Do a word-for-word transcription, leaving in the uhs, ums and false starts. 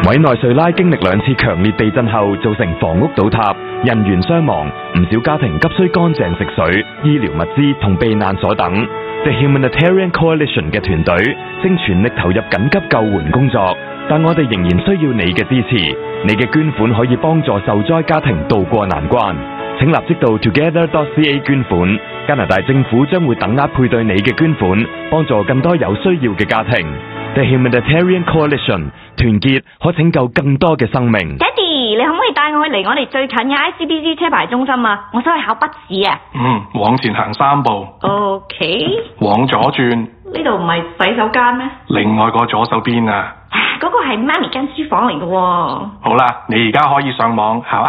委內瑞拉經歷兩次強烈地震後，造成房屋倒塌，人員傷亡，唔少家庭急需乾淨食水、醫療物資同避難所等。The Humanitarian Coalition 嘅團隊正全力投入緊急救援工作，但我哋仍然需要你嘅支持。你嘅捐款可以幫助受災家庭渡過難關。請立即到 together dot c a 捐款，加拿大政府將會等額配對你嘅捐款，幫助更多有需要嘅家庭。The Humanitarian Coalition 團結可拯救更多嘅生命。 爹哋，你可唔可以帶我去離我哋最近嘅 I C B C 車牌中心啊？我想去考筆試啊。 嗯，往前行三步。 OK。 往左轉。 呢度唔係洗手間咩？ 另外個左手邊啊。 嗰個係媽咪間書房嚟嘅喎。 好啦，你而家可以上網考